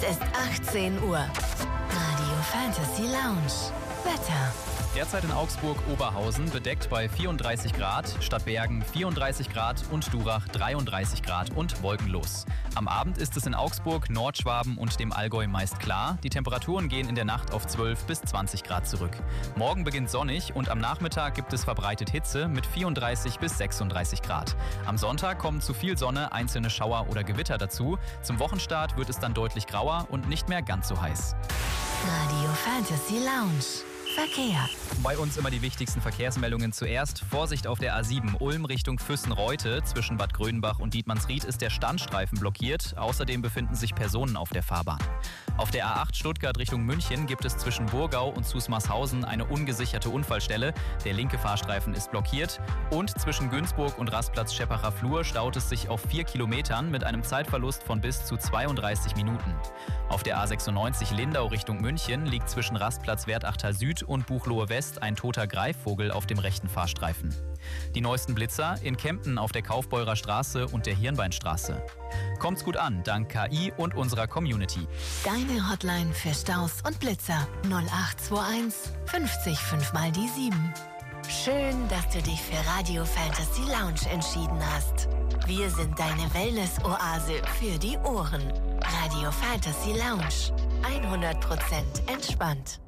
ist 18 Uhr. Radio Fantasy Lounge. Wetter. Derzeit in Augsburg Oberhausen bedeckt bei 34 Grad, Stadtbergen 34 Grad und Durach 33 Grad und wolkenlos. Am Abend ist es in Augsburg, Nordschwaben und dem Allgäu meist klar. Die Temperaturen gehen in der Nacht auf 12 bis 20 Grad zurück. Morgen beginnt sonnig und am Nachmittag gibt es verbreitet Hitze mit 34 bis 36 Grad. Am Sonntag kommen zu viel Sonne einzelne Schauer oder Gewitter dazu. Zum Wochenstart wird es dann deutlich grauer und nicht mehr ganz so heiß. Radio Fantasy Lounge. Verkehr. Bei uns immer die wichtigsten Verkehrsmeldungen zuerst. Vorsicht auf der A7 Ulm Richtung Füssen-Reute. Zwischen Bad Grönbach und Dietmannsried ist der Standstreifen blockiert. Außerdem befinden sich Personen auf der Fahrbahn. Auf der A8 Stuttgart Richtung München gibt es zwischen Burgau und Zusmarshausen eine ungesicherte Unfallstelle. Der linke Fahrstreifen ist blockiert. Und zwischen Günzburg und Rastplatz Scheppacher Flur staut es sich auf 4 Kilometern mit einem Zeitverlust von bis zu 32 Minuten. Auf der A96 Lindau Richtung München liegt zwischen Rastplatz Wertachtal Süd und Buchloe West ein toter Greifvogel auf dem rechten Fahrstreifen. Die neuesten Blitzer in Kempten auf der Kaufbeurer Straße und der Hirnbeinstraße. Kommt's gut an, dank KI und unserer Community. Deine Hotline für Staus und Blitzer 0821 50 5 mal die 7. Schön, dass du dich für Radio Fantasy Lounge entschieden hast. Wir sind deine Wellness-Oase für die Ohren. Radio Fantasy Lounge. 100% entspannt.